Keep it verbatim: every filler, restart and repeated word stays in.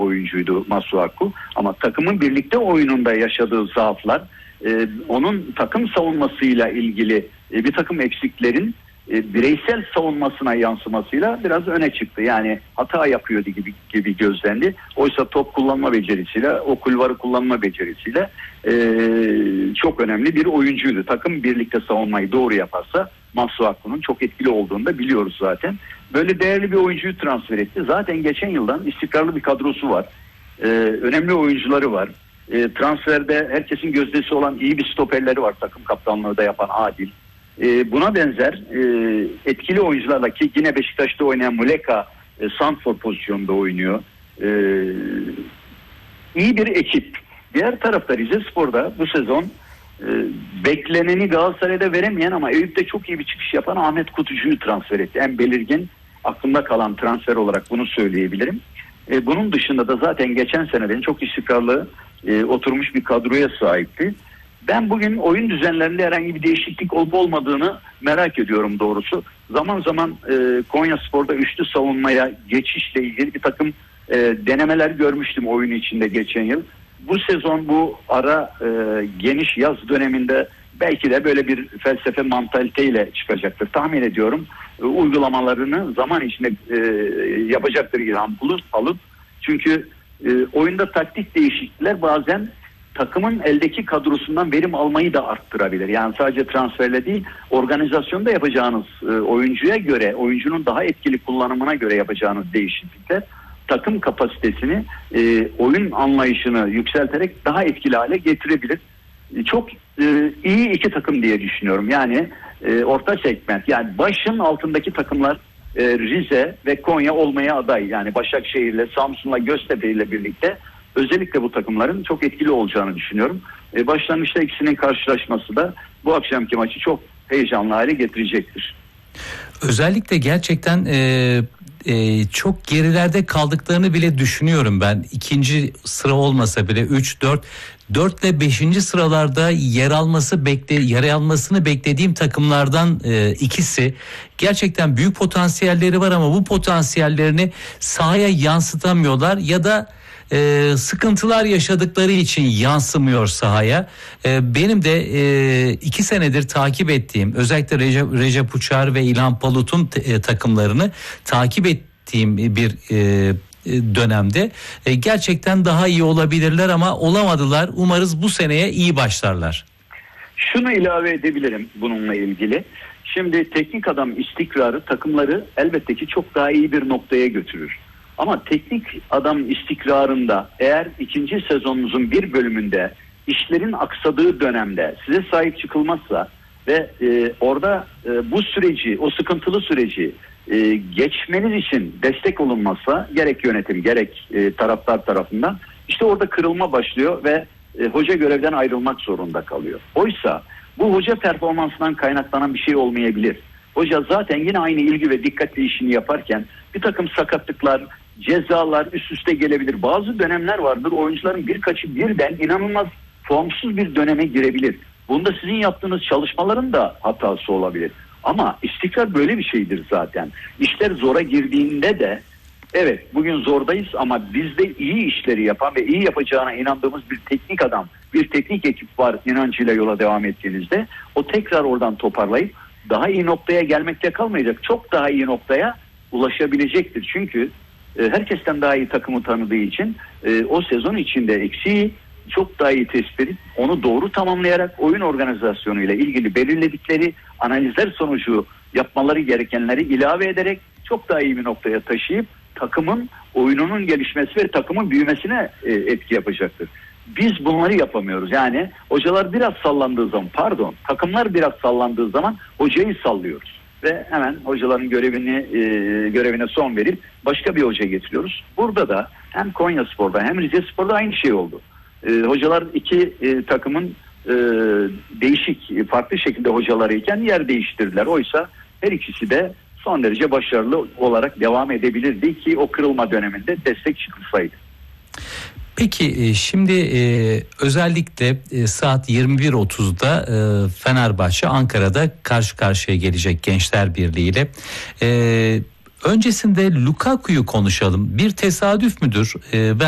oyuncuydu Masuaku. Ama takımın birlikte oyununda yaşadığı zaaflar, e, onun takım savunmasıyla ilgili e, bir takım eksiklerin e, bireysel savunmasına yansımasıyla biraz öne çıktı. Yani hata yapıyordu gibi gibi gözlendi. Oysa top kullanma becerisiyle, o kulvarı kullanma becerisiyle e, çok önemli bir oyuncuydu. Takım birlikte savunmayı doğru yaparsa Masuaku'nun çok etkili olduğunu da biliyoruz zaten. Böyle değerli bir oyuncuyu transfer etti. Zaten geçen yıldan istikrarlı bir kadrosu var. Ee, önemli oyuncuları var. Ee, transferde herkesin gözdesi olan iyi bir stoperleri var. Takım kaptanlığı da yapan Adil. Ee, buna benzer e, etkili oyuncularla, ki yine Beşiktaş'ta oynayan Muleka e, santrfor pozisyonunda oynuyor. Ee, iyi bir ekip. Diğer tarafta Rizespor'da bu sezon e, bekleneni Galatasaray'da veremeyen ama Eyüp'te çok iyi bir çıkış yapan Ahmet Kutucu'yu transfer etti. En belirgin, aklımda kalan transfer olarak bunu söyleyebilirim. E, bunun dışında da zaten geçen seneden çok istikrarlı e, oturmuş bir kadroya sahipti. Ben bugün oyun düzenlerinde herhangi bir değişiklik olup olmadığını merak ediyorum doğrusu. Zaman zaman e, Konyaspor'da üçlü savunmaya geçişle ilgili bir takım e, denemeler görmüştüm oyun içinde geçen yıl. Bu sezon bu ara e, geniş yaz döneminde belki de böyle bir felsefe mantaliteyle çıkacaktır. Tahmin ediyorum e, uygulamalarını zaman içinde e, yapacaktır İlhan Bulut alıp. Çünkü e, oyunda taktik değişiklikler bazen takımın eldeki kadrosundan verim almayı da arttırabilir. Yani sadece transferle değil, organizasyonda yapacağınız e, oyuncuya göre, oyuncunun daha etkili kullanımına göre yapacağınız değişiklikler takım kapasitesini, e, oyun anlayışını yükselterek daha etkili hale getirebilir. E, çok e, iyi iki takım diye düşünüyorum. Yani e, orta segment, yani başın altındaki takımlar e, Rize ve Konya olmaya aday. Yani Başakşehir'le, Samsun'la, Göztepe'yle birlikte özellikle bu takımların çok etkili olacağını düşünüyorum. E, başlangıçta ikisinin karşılaşması da bu akşamki maçı çok heyecanlı hale getirecektir. Özellikle gerçekten e, e, çok gerilerde kaldıklarını bile düşünüyorum ben. İkinci sıra olmasa bile üç, dört, dört ile beşinci sıralarda yer alması bekle yer almasını beklediğim takımlardan e, ikisi. Gerçekten büyük potansiyelleri var ama bu potansiyellerini sahaya yansıtamıyorlar ya da Ee, sıkıntılar yaşadıkları için yansımıyor sahaya. Ee, benim de e, iki senedir takip ettiğim, özellikle Recep, Recep Uçar ve İlhan Palut'un t- e, takımlarını takip ettiğim bir e, dönemde e, gerçekten daha iyi olabilirler ama olamadılar. Umarız bu seneye iyi başlarlar. Şunu ilave edebilirim bununla ilgili. Şimdi teknik adam istikrarı takımları elbette ki çok daha iyi bir noktaya götürür. Ama teknik adam istikrarında eğer ikinci sezonunuzun bir bölümünde işlerin aksadığı dönemde size sahip çıkılmazsa ve e, orada e, bu süreci, o sıkıntılı süreci e, geçmeniz için destek olunmazsa gerek yönetim gerek e, taraftar tarafından, işte orada kırılma başlıyor ve e, hoca görevden ayrılmak zorunda kalıyor. Oysa bu hoca performansından kaynaklanan bir şey olmayabilir. Hoca zaten yine aynı ilgi ve dikkatle işini yaparken bir takım sakatlıklar, cezalar üst üste gelebilir. Bazı dönemler vardır, oyuncuların birkaçı birden inanılmaz formsuz bir döneme girebilir. Bunda sizin yaptığınız çalışmaların da hatası olabilir. Ama istikrar böyle bir şeydir zaten. İşler zora girdiğinde de evet bugün zordayız ama bizde iyi işleri yapan ve iyi yapacağına inandığımız bir teknik adam, bir teknik ekip var inancıyla yola devam ettiğinizde o tekrar oradan toparlayıp daha iyi noktaya gelmekte kalmayacak. Çok daha iyi noktaya ulaşabilecektir. Çünkü e, herkesten daha iyi takımı tanıdığı için e, o sezon içinde eksiği çok daha iyi tespit edip onu doğru tamamlayarak oyun organizasyonuyla ilgili belirledikleri analizler sonucu yapmaları gerekenleri ilave ederek çok daha iyi bir noktaya taşıyıp takımın oyununun gelişmesi ve takımın büyümesine e, etki yapacaktır. Biz bunları yapamıyoruz. Yani hocalar biraz sallandığı zaman, pardon, takımlar biraz sallandığı zaman hocayı sallıyoruz. Ve hemen hocaların görevini e, görevine son verip başka bir hoca getiriyoruz. Burada da hem Konyaspor'da hem Rizespor'da aynı şey oldu. E, hocalar iki e, takımın e, değişik, farklı şekilde hocalarıyken yer değiştirdiler. Oysa her ikisi de son derece başarılı olarak devam edebilirdi ki o kırılma döneminde destek çıkılsaydı. Peki şimdi e, özellikle e, saat yirmi bir otuzda e, Fenerbahçe Ankara'da karşı karşıya gelecek Gençler Birliği ile. E, öncesinde Lukaku'yu konuşalım. Bir tesadüf müdür? E, ben